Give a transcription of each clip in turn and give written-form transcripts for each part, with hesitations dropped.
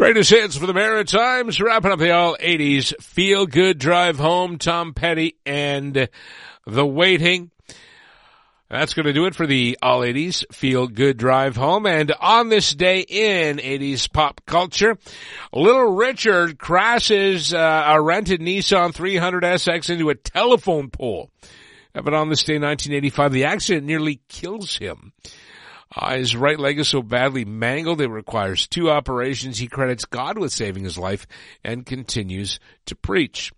Greatest hits for the Maritimes, wrapping up the all-80s feel-good drive home, Tom Petty and The Waiting. That's going to do it for the all-80s feel-good drive home. And on this day in 80s pop culture, Little Richard crashes a rented Nissan 300SX into a telephone pole. But on this day in 1985, the accident nearly kills him. His right leg is so badly mangled it requires 2 operations. He credits God with saving his life and continues to preach.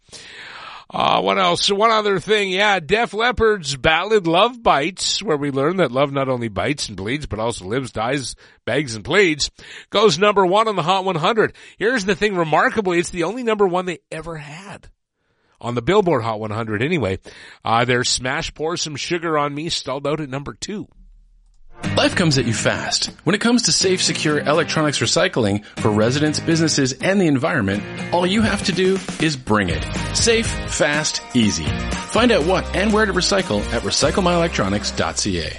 What else? One other thing, Def Leppard's ballad Love Bites, where we learn that love not only bites and bleeds, but also lives, dies, begs, and pleads, goes number 1 on the Hot 100. Here's the thing, remarkably, it's the only number 1 they ever had. On the Billboard Hot 100 anyway. Their Smash Pour Some Sugar on Me stalled out at number 2. Life comes at you fast. When it comes to safe, secure electronics recycling for residents, businesses, and the environment, all you have to do is bring it. Safe, fast, easy. Find out what and where to recycle at recyclemyelectronics.ca.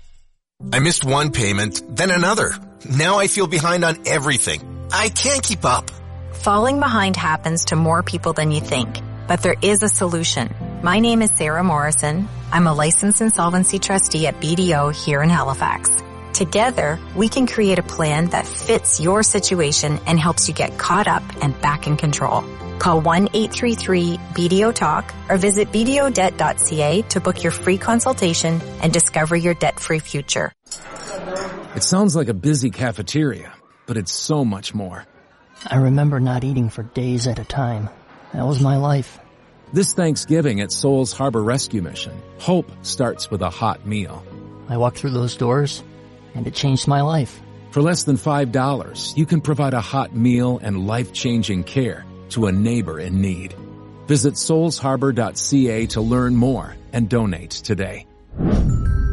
I missed one payment, then another. Now I feel behind on everything. I can't keep up. Falling behind happens to more people than you think, but there is a solution. My name is Sarah Morrison. I'm a licensed insolvency trustee at BDO here in Halifax. Together, we can create a plan that fits your situation and helps you get caught up and back in control. Call 1-833-BDO-TALK or visit bdodebt.ca to book your free consultation and discover your debt-free future. It sounds like a busy cafeteria, but it's so much more. I remember not eating for days at a time. That was my life. This Thanksgiving at Souls Harbor Rescue Mission, hope starts with a hot meal. I walked through those doors, and it changed my life. For less than $5, you can provide a hot meal and life-changing care to a neighbor in need. Visit soulsharbor.ca to learn more and donate today.